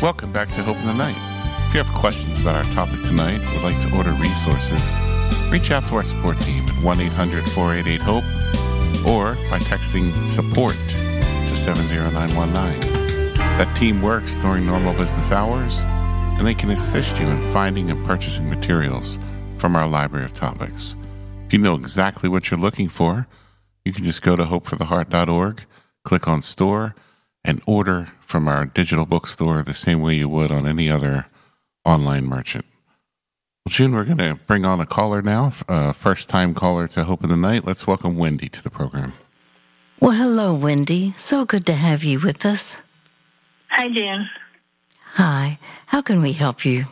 Welcome back to Hope in the Night. If you have questions about our topic tonight or would like to order resources, reach out to our support team at 1-800-488-HOPE or by texting support to 70919. That team works during normal business hours, and they can assist you in finding and purchasing materials from our library of topics. If you know exactly what you're looking for, you can just go to hopefortheheart.org, click on store, and order from our digital bookstore the same way you would on any other online merchant. Well, June, we're going to bring on a caller now, first-time caller to Hope in the Night. Let's welcome Wendy to the program. Well, hello, Wendy. So good to have you with us. Hi, June. Hi. How can we help you?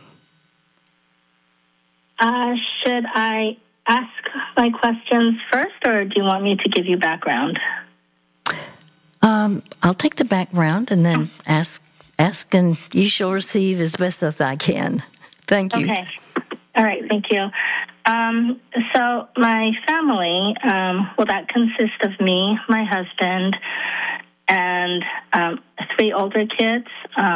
Should I ask my questions first, or do you want me to give you background? I'll take the background and then ask, and you shall receive as best as I can. Thank you. Okay. All right. Thank you. So my family, that consists of me, my husband, and 3 older kids.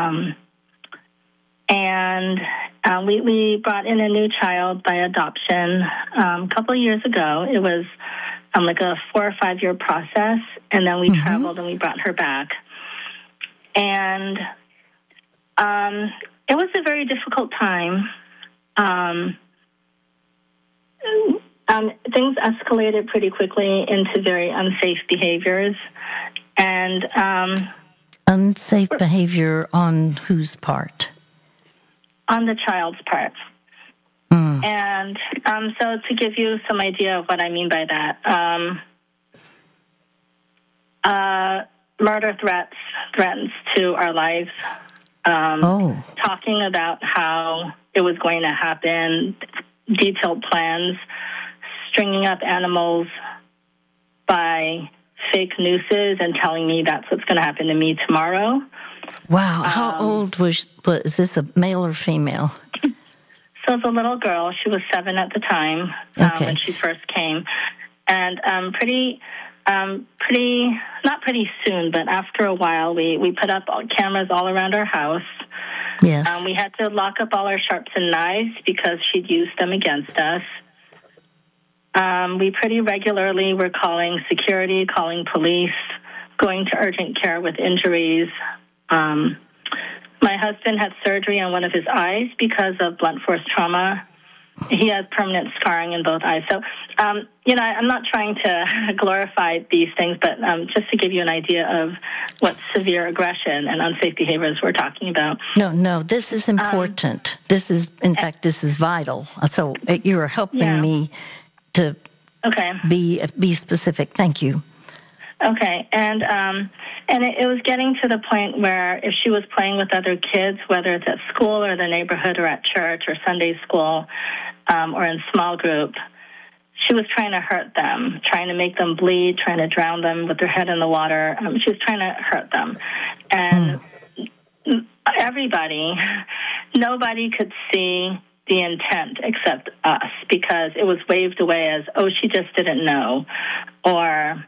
We brought in a new child by adoption a couple of years ago. It was like a 4 or 5 year process, and then we traveled and we brought her back. And it was a very difficult time. Things escalated pretty quickly into very unsafe behaviors. And unsafe behavior on whose part? On the child's part. And so to give you some idea of what I mean by that, murder threats to our lives, talking about how it was going to happen, detailed plans, stringing up animals by fake nooses and telling me that's what's going to happen to me tomorrow. Wow. How old was this, a male or female? So it was a little girl. She was 7 at the time when she first came. And not pretty soon, but after a while, we put up cameras all around our house. Yes. We had to lock up all our sharps and knives because she'd used them against us. We pretty regularly were calling security, calling police, going to urgent care with injuries. My husband had surgery on one of his eyes because of blunt force trauma. He has permanent scarring in both eyes. So, I'm not trying to glorify these things, but just to give you an idea of what severe aggression and unsafe behaviors we're talking about. No, this is important. This is vital. So you're helping me to be specific. Thank you. Okay, and it was getting to the point where if she was playing with other kids, whether it's at school or the neighborhood or at church or Sunday school or in small group, she was trying to hurt them, trying to make them bleed, trying to drown them with their head in the water. She was trying to hurt them. And nobody could see the intent except us because it was waved away as, oh, she just didn't know, or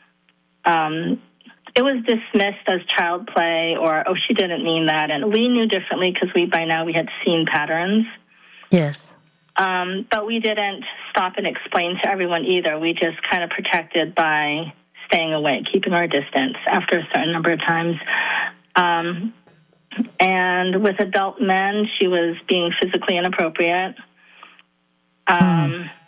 it was dismissed as child play, or, oh, she didn't mean that. And we knew differently because by now we had seen patterns. Yes. But we didn't stop and explain to everyone either. We just kind of protected by staying away, keeping our distance after a certain number of times. And with adult men, she was being physically inappropriate.